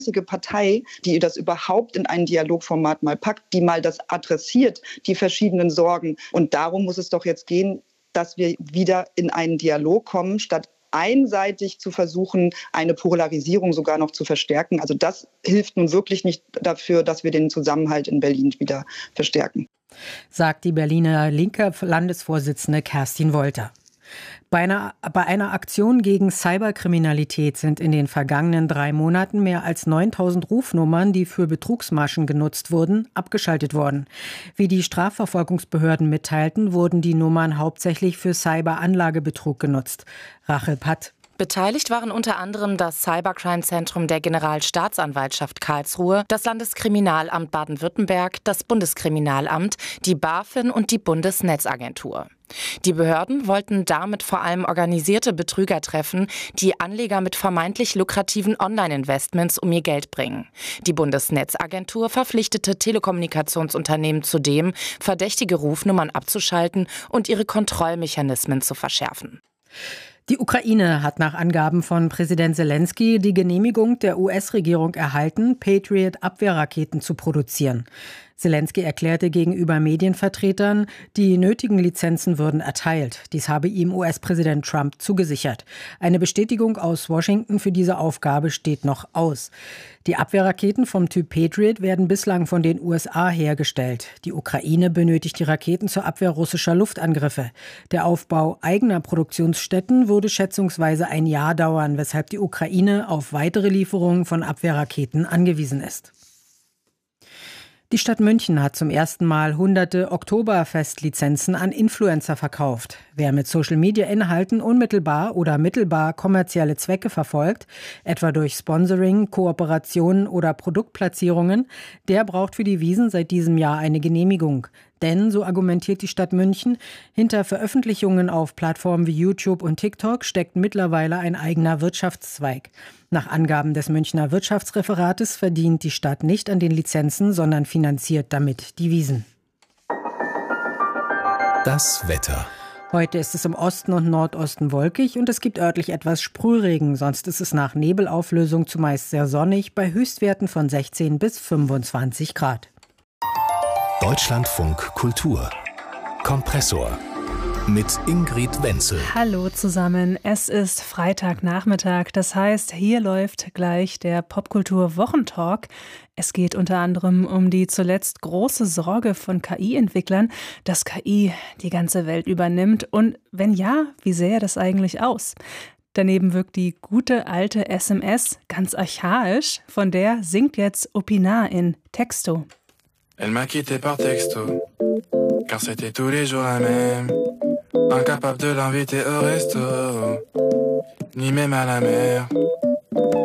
einzige Partei, die das überhaupt in ein Dialogformat mal packt, die mal das adressiert, die verschiedenen Sorgen. Und darum muss es doch jetzt gehen, dass wir wieder in einen Dialog kommen, statt einseitig zu versuchen, eine Polarisierung sogar noch zu verstärken. Also das hilft nun wirklich nicht dafür, dass wir den Zusammenhalt in Berlin wieder verstärken. Sagt die Berliner linke Landesvorsitzende Kerstin Wolter. Bei einer Aktion gegen Cyberkriminalität sind in den vergangenen 3 Monaten mehr als 9.000 Rufnummern, die für Betrugsmaschen genutzt wurden, abgeschaltet worden. Wie die Strafverfolgungsbehörden mitteilten, wurden die Nummern hauptsächlich für Cyberanlagebetrug genutzt. Rachel Patt. Beteiligt waren unter anderem das Cybercrime-Zentrum der Generalstaatsanwaltschaft Karlsruhe, das Landeskriminalamt Baden-Württemberg, das Bundeskriminalamt, die BaFin und die Bundesnetzagentur. Die Behörden wollten damit vor allem organisierte Betrüger treffen, die Anleger mit vermeintlich lukrativen Online-Investments um ihr Geld bringen. Die Bundesnetzagentur verpflichtete Telekommunikationsunternehmen zudem, verdächtige Rufnummern abzuschalten und ihre Kontrollmechanismen zu verschärfen. Die Ukraine hat nach Angaben von Präsident Zelensky die Genehmigung der US-Regierung erhalten, Patriot-Abwehrraketen zu produzieren. Zelensky erklärte gegenüber Medienvertretern, die nötigen Lizenzen würden erteilt. Dies habe ihm US-Präsident Trump zugesichert. Eine Bestätigung aus Washington für diese Aufgabe steht noch aus. Die Abwehrraketen vom Typ Patriot werden bislang von den USA hergestellt. Die Ukraine benötigt die Raketen zur Abwehr russischer Luftangriffe. Der Aufbau eigener Produktionsstätten würde schätzungsweise ein Jahr dauern, weshalb die Ukraine auf weitere Lieferungen von Abwehrraketen angewiesen ist. Die Stadt München hat zum ersten Mal hunderte Oktoberfestlizenzen an Influencer verkauft. Wer mit Social-Media-Inhalten unmittelbar oder mittelbar kommerzielle Zwecke verfolgt, etwa durch Sponsoring, Kooperationen oder Produktplatzierungen, der braucht für die Wiesn seit diesem Jahr eine Genehmigung. Denn, so argumentiert die Stadt München, hinter Veröffentlichungen auf Plattformen wie YouTube und TikTok steckt mittlerweile ein eigener Wirtschaftszweig. Nach Angaben des Münchner Wirtschaftsreferates verdient die Stadt nicht an den Lizenzen, sondern finanziert damit die Wiesn. Das Wetter. Heute ist es im Osten und Nordosten wolkig und es gibt örtlich etwas Sprühregen. Sonst ist es nach Nebelauflösung zumeist sehr sonnig bei Höchstwerten von 16 bis 25 Grad. Deutschlandfunk Kultur. Kompressor. Mit Ingrid Wenzel. Hallo zusammen, es ist Freitagnachmittag, das heißt, hier läuft gleich der Popkultur-Wochentalk. Es geht unter anderem um die zuletzt große Sorge von KI-Entwicklern, dass KI die ganze Welt übernimmt und wenn ja, wie sähe das eigentlich aus? Daneben wirkt die gute alte SMS ganz archaisch, von der singt jetzt Opinar in Texto. Elle m'a quitté par texto, car c'était tous les jours la même. Incapable de l'inviter au resto, ni même à la mer.